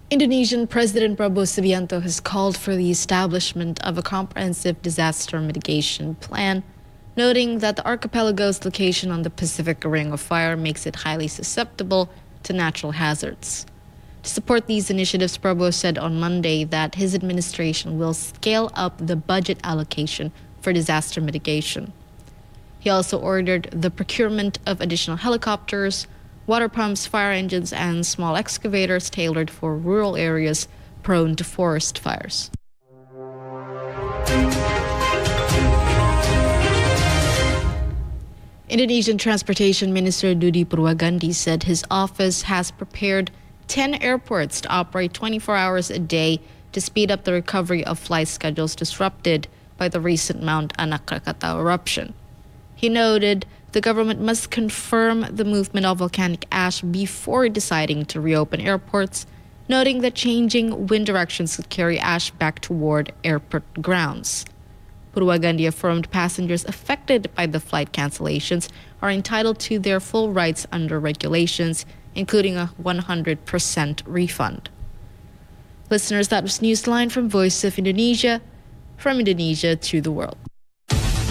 Indonesian President Prabowo Subianto has called for the establishment of a comprehensive disaster mitigation plan, noting that the archipelago's location on the Pacific Ring of Fire makes it highly susceptible to natural hazards. To support these initiatives, Prabowo said on Monday that his administration will scale up the budget allocation for disaster mitigation. He also ordered the procurement of additional helicopters, water pumps, fire engines, and small excavators tailored for rural areas prone to forest fires. Indonesian Transportation Minister Dudi Purwagandi said his office has prepared 10 airports to operate 24 hours a day to speed up the recovery of flight schedules disrupted by the recent Mount Anak Krakatau eruption. He noted the government must confirm the movement of volcanic ash before deciding to reopen airports, noting that changing wind directions could carry ash back toward airport grounds. Purwagandi affirmed passengers affected by the flight cancellations are entitled to their full rights under regulations, including a 100% refund. Listeners, that was Newsline from Voice of Indonesia, from Indonesia to the world.